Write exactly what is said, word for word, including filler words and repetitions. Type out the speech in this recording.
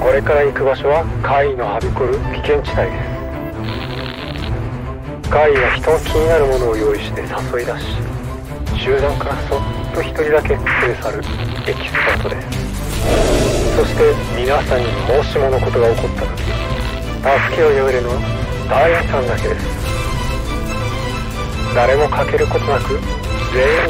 これから行く場所は怪異のはびこる危険地帯です。怪異は人の気になるものを用意して誘い出し、集団からそっと一人だけ連れ去るエキスパートです。そして皆さんにもしものことが起こった時、助けを呼べるのはダイヤさんだけです。誰も欠けることなく全員